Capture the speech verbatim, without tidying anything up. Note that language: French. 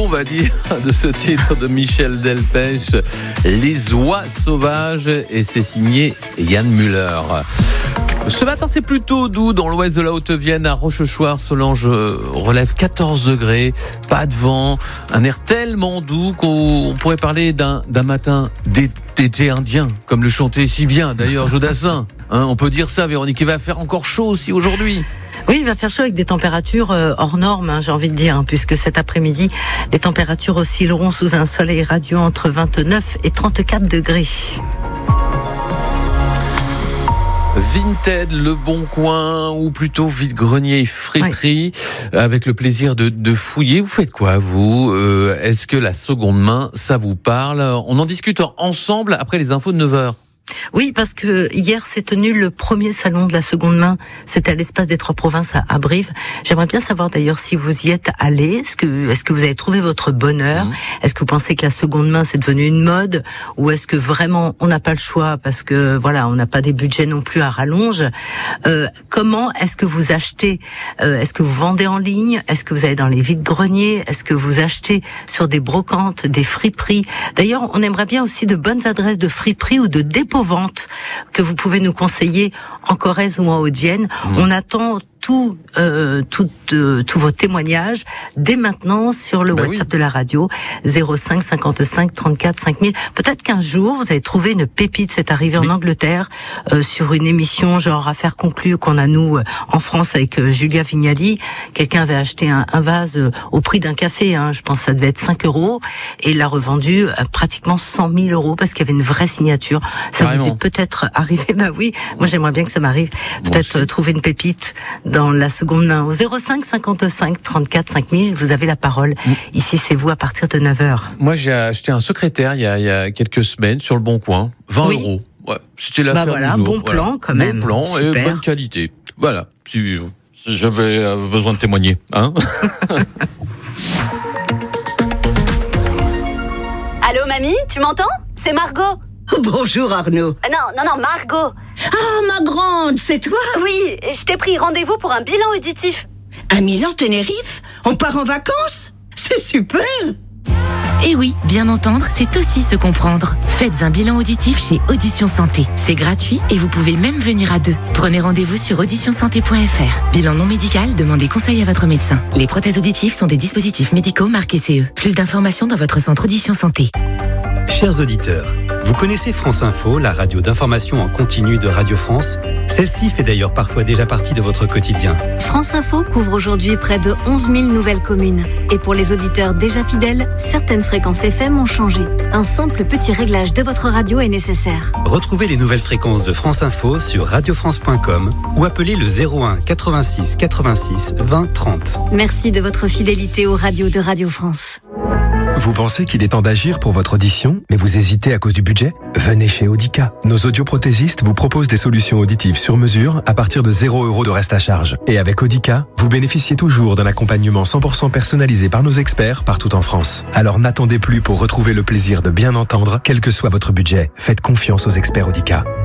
on va dire, de ce titre de Michel Delpech, Les Oies Sauvages, et c'est signé Yann Müller. Ce matin, c'est plutôt doux dans l'ouest de la Haute-Vienne, à Rochechouart. Solange relève quatorze degrés, pas de vent, un air tellement doux qu'on pourrait parler d'un, d'un matin d'été indien, comme le chantait si bien d'ailleurs Jodassin. Hein, on peut dire ça, Véronique, il va faire encore chaud aussi aujourd'hui. Oui, il va faire chaud avec des températures hors normes, hein, j'ai envie de dire, hein, puisque cet après-midi, les températures oscilleront sous un soleil radieux entre vingt-neuf et trente-quatre degrés. Vinted, Le Bon Coin, ou plutôt vide-grenier et friperie, oui. Avec le plaisir de, de fouiller. Vous faites quoi, vous ? euh, Est-ce que la seconde main, ça vous parle ? On en discute ensemble après les infos de neuf heures. Oui, parce que hier s'est tenu le premier salon de la seconde main. C'était à l'espace des Trois Provinces à, à Brive. J'aimerais bien savoir d'ailleurs si vous y êtes allé. Est-ce que, est-ce que vous avez trouvé votre bonheur ? Mmh. Est-ce que vous pensez que la seconde main c'est devenu une mode ? Ou est-ce que vraiment on n'a pas le choix parce que voilà, on n'a pas des budgets non plus à rallonge ? euh, Comment est-ce que vous achetez ? euh, Est-ce que vous vendez en ligne ? Est-ce que vous allez dans les vides-greniers ? Est-ce que vous achetez sur des brocantes, des friperies ? D'ailleurs, on aimerait bien aussi de bonnes adresses de friperies ou de dépôts vente que vous pouvez nous conseiller en Corrèze ou en Haute-Vienne. Mmh. On attend tout, euh, tout, euh, tous vos témoignages dès maintenant sur le ben WhatsApp oui. de la radio zéro cinq cinquante-cinq trente-quatre cinq mille. Peut-être qu'un jour vous allez trouver une pépite. C'est arrivé Mais... en Angleterre euh, sur une émission genre Affaires conclues qu'on a nous euh, en France avec euh, Julia Vignali. Quelqu'un avait acheté un, un vase euh, au prix d'un café. Hein, je pense que ça devait être cinq euros et l'a revendu à pratiquement cent mille euros parce qu'il y avait une vraie signature. Ça Carrément. Vous est peut-être arrivé. Bah oui, moi j'aimerais bien que ça m'arrive. Peut-être euh, trouver une pépite dans la seconde main. Au zéro cinq cinquante-cinq trente-quatre cinq mille, vous avez la parole. Mmh. Ici, c'est vous à partir de neuf heures. Moi, j'ai acheté un secrétaire il y a, il y a quelques semaines sur le Bon Coin. vingt oui. euros. Ouais, c'était l'affaire bah voilà, du jour. Bon plan voilà. quand même. Bon plan Super. Et bonne qualité. Voilà. Si, si j'avais besoin de témoigner. Hein. Allô, mamie, tu m'entends ? C'est Margot. Bonjour Arnaud. Ah non, non, non, Margot. Ah, ma grande, c'est toi ? Oui, je t'ai pris rendez-vous pour un bilan auditif. Un Milan Tenerife ? On part en vacances ? C'est super ! Et oui, bien entendre, c'est aussi se comprendre. Faites un bilan auditif chez Audition Santé. C'est gratuit et vous pouvez même venir à deux. Prenez rendez-vous sur audition santé point f r. Bilan non médical, demandez conseil à votre médecin. Les prothèses auditives sont des dispositifs médicaux marqués C E. Plus d'informations dans votre centre Audition Santé. Chers auditeurs, vous connaissez France Info, la radio d'information en continu de Radio France ? Celle-ci fait d'ailleurs parfois déjà partie de votre quotidien. France Info couvre aujourd'hui près de onze mille nouvelles communes. Et pour les auditeurs déjà fidèles, certaines fréquences F M ont changé. Un simple petit réglage de votre radio est nécessaire. Retrouvez les nouvelles fréquences de France Info sur radio france point com ou appelez le zéro un quatre-vingt-six quatre-vingt-six vingt trente. Merci de votre fidélité aux radios de Radio France. Vous pensez qu'il est temps d'agir pour votre audition, mais vous hésitez à cause du budget ? Venez chez Audica. Nos audioprothésistes vous proposent des solutions auditives sur mesure à partir de zéro euros de reste à charge. Et avec Audica, vous bénéficiez toujours d'un accompagnement cent pour cent personnalisé par nos experts partout en France. Alors n'attendez plus pour retrouver le plaisir de bien entendre, quel que soit votre budget. Faites confiance aux experts Audica.